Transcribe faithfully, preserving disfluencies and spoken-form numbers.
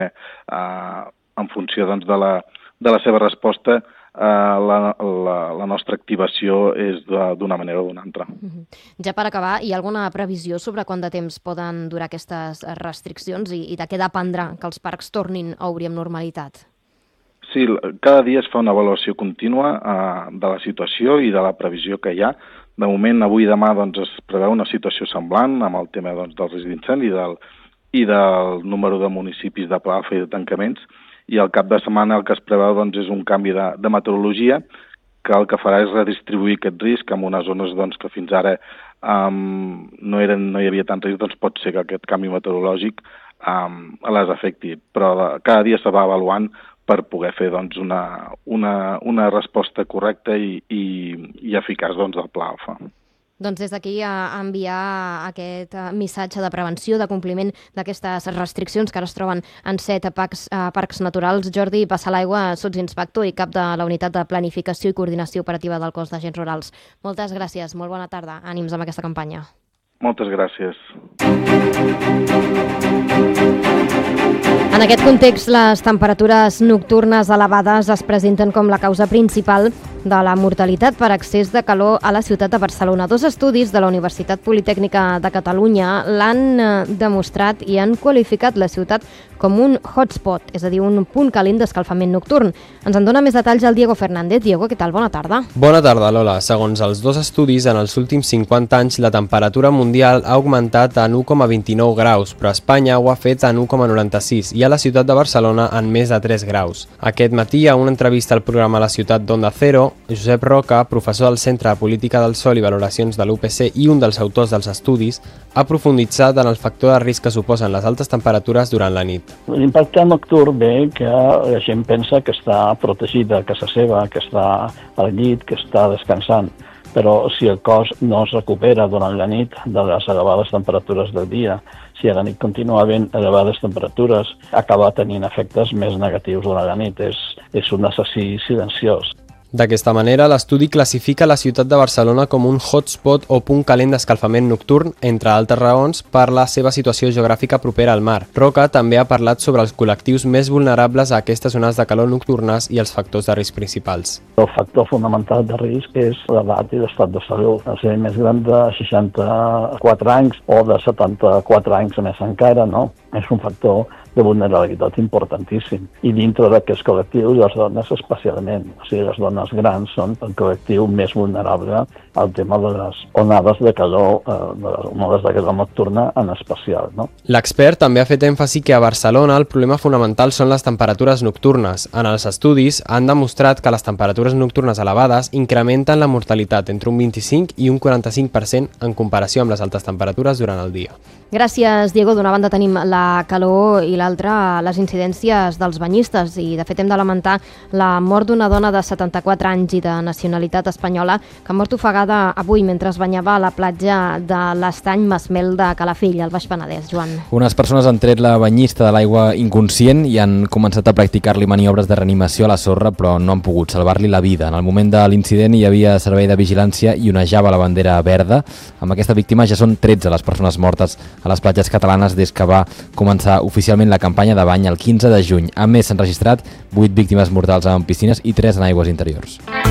eh, en funció doncs, de, la, de la seva resposta, eh, la, la, la nostra activació és d'una manera o d'una altra. Uh-huh. Ja per acabar, hi ha alguna previsió sobre quant de temps poden durar aquestes restriccions i, i de què dependrà que els parcs tornin a obrir amb normalitat? Sí, cada dia es fa una avaluació contínua eh, de la situació i de la previsió que hi ha. De moment, avui i demà doncs, es preveu una situació semblant amb el tema doncs, del risc d'incendi i del, i del número de municipis de plafa i de tancaments, i al cap de setmana el que es preveu doncs, és un canvi de, de meteorologia que el que farà és redistribuir aquest risc en unes zones doncs, que fins ara um, no, eren, no hi havia tant risc, doncs pot ser que aquest canvi meteorològic um, les afecti, però cada dia se va avaluant per poder fer doncs, una, una, una resposta correcta i, i, i eficaç doncs, del Pla Alfa. Doncs des d'aquí a enviar aquest missatge de prevenció, de compliment d'aquestes restriccions que ara es troben en set parcs, parcs naturals. Jordi Passalaigua, sotsinspector i cap de la Unitat de Planificació i Coordinació Operativa del Cos d'Agents Rurals. Moltes gràcies, molt bona tarda. Ànims amb aquesta campanya. Moltes gràcies. En aquest context, les temperatures nocturnes elevades es presenten com la causa principal de la mortalitat per excés de calor a la ciutat de Barcelona. Dos estudis de la Universitat Politècnica de Catalunya l'han demostrat i han qualificat la ciutat com un hotspot, és a dir, un punt calent d'escalfament nocturn. Ens en dona més detalls el Diego Fernández. Diego, què tal? Bona tarda. Bona tarda, Lola. Segons els dos estudis, en els últims cinquanta anys la temperatura mundial ha augmentat en u coma vint-i-nou graus, però a Espanya ho ha fet en u coma noranta-sis i a la ciutat de Barcelona en més de tres graus. Aquest matí, a una entrevista al programa La Ciutat d'Onda Cero, Josep Roca, professor del Centre de Política del Sol i Valoracions de l'U P C i un dels autors dels estudis, ha profunditzat en el factor de risc que suposen les altes temperatures durant la nit. L'impacte nocturn ve que la gent pensa que està protegida a casa seva, que està al llit, que està descansant, però si el cos no es recupera durant la nit de les elevades temperatures del dia, si a la nit continua havent elevades temperatures, acaba tenint efectes més negatius durant la nit. És, és un assassí silenciós. D'aquesta manera, l'estudi classifica la ciutat de Barcelona com un hotspot o punt calent d'escalfament nocturn, entre altres raons, per la seva situació geogràfica propera al mar. Roca també ha parlat sobre els col·lectius més vulnerables a aquestes zones de calor nocturnes i els factors de risc principals. El factor fonamental de risc és l'edat i l'estat de salut. El ser més gran de seixanta-quatre anys o de setanta-quatre anys més encara, no? És un factor de vulnerabilitat importantíssim. I dintre d'aquests col·lectius, les dones especialment. O sigui, les dones grans són el col·lectiu més vulnerable al tema de les onades de calor, eh, de les onades de calor nocturna en especial, no? L'expert també ha fet èmfasi que a Barcelona el problema fonamental són les temperatures nocturnes. En els estudis han demostrat que les temperatures nocturnes elevades incrementen la mortalitat entre un vint-i-cinc i un quaranta-cinc per cent en comparació amb les altes temperatures durant el dia. Gràcies, Diego. D'una banda tenim la calor i l'altra les incidències dels banyistes i de fet hem de lamentar la mort d'una dona de setanta-quatre anys i de nacionalitat espanyola que ha mort ofegada avui mentre es banyava a la platja de l'Estany Masmel de Calafell, al Baix Penedès. Joan. Unes persones han tret la banyista de l'aigua inconscient i han començat a practicar-li maniobres de reanimació a la sorra, però no han pogut salvar-li la vida. En el moment de l'incident hi havia servei de vigilància i onejava la bandera verda. Amb aquesta víctima ja són tretze les persones mortes a les platges catalanes des que va començar oficialment la campanya de bany el quinze de juny. A més, s'han registrat vuit víctimes mortals en piscines i tres en aigües interiors.